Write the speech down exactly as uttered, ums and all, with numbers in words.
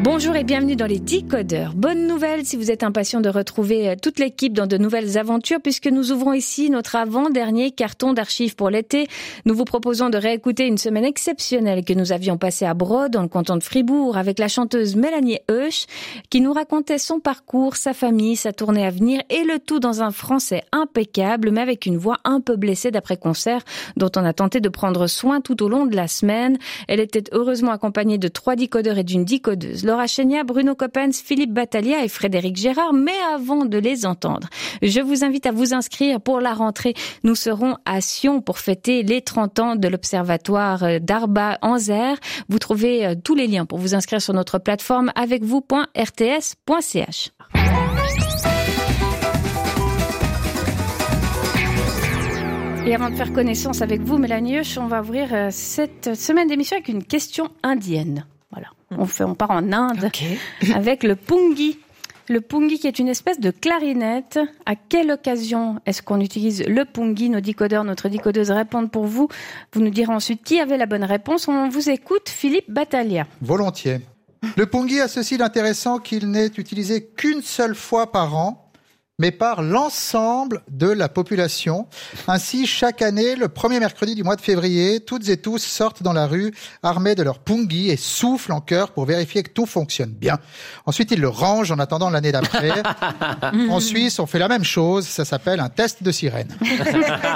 Bonjour et bienvenue dans les Decodeurs. Bonne nouvelle si vous êtes impatient de retrouver toute l'équipe dans de nouvelles aventures, puisque nous ouvrons ici notre avant-dernier carton d'archives pour l'été. Nous vous proposons de réécouter une semaine exceptionnelle que nous avions passée à Brod, dans le canton de Fribourg, avec la chanteuse Mélanie Heusch, qui nous racontait son parcours, sa famille, sa tournée à venir, et le tout dans un français impeccable, mais avec une voix un peu blessée d'après-concert, dont on a tenté de prendre soin tout au long de la semaine. Elle était heureusement accompagnée de trois décodeurs et d'une décodeuse. Laura Chénia, Bruno Coppens, Philippe Battaglia et Frédéric Gérard. Mais avant de les entendre, je vous invite à vous inscrire pour la rentrée. Nous serons à Sion pour fêter les trente ans de l'Observatoire d'Arba-Anzer. Vous trouvez tous les liens pour vous inscrire sur notre plateforme avec vous point r t s point c h. Et avant de faire connaissance avec vous, Mélanie Heusch, on va ouvrir cette semaine d'émission avec une question indienne. Voilà. On fait, on part en Inde okay. avec le pungi. Le pungi qui est une espèce de clarinette. À quelle occasion est-ce qu'on utilise le pungi? Nos décodeurs, notre décodeuse répondent pour vous. Vous nous direz ensuite qui avait la bonne réponse. On vous écoute, Philippe Battaglia. Volontiers. Le pungi a ceci d'intéressant qu'il n'est utilisé qu'une seule fois par an, mais par l'ensemble de la population. Ainsi, chaque année, le premier mercredi du mois de février, toutes et tous sortent dans la rue armés de leur pungi et soufflent en chœur pour vérifier que tout fonctionne bien. Ensuite, ils le rangent en attendant l'année d'après. En Suisse, on fait la même chose, ça s'appelle un test de sirène.